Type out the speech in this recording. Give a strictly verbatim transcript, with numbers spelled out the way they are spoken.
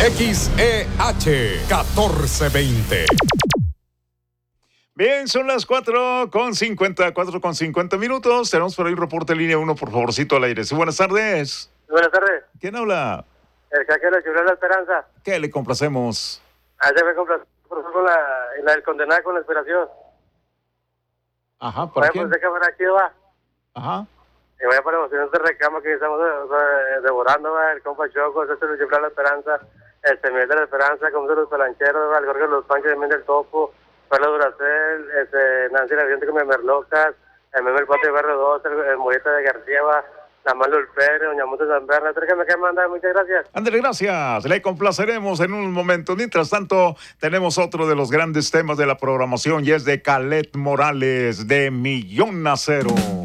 X E H catorce veinte. Bien, son las cuatro con cincuenta, cuatro con cincuenta minutos. Tenemos por ahí un reporte línea uno, por favorcito, al aire. Sí, buenas tardes. Buenas tardes. ¿Quién habla? El caquero de la Esperanza. ¿Qué le complacemos? Ayer me compré con la, la del condenado con la inspiración. Ajá, ¿para quién? Pues de cámara aquí va. Ajá. Y vaya por emociones de recamo que estamos o sea, devorando, va, el compa Choco, este Luis de la Esperanza, este Miguel de la Esperanza, como de los Pelancheros, el Jorge de los Panchos de Miguel del Topo, Carlos Duracel, este, Nancy la Vicente con Merlocas, el Meme el Pote de Barrio dos, el, el Morita de García, va, la Malo el Pérez, Doña Monte San Bernardo, que me queda mandar, muchas gracias. Ándale, gracias. Le complaceremos en un momento. Mientras tanto, tenemos otro de los grandes temas de la programación y es de Calet Morales, de Millón a Cero.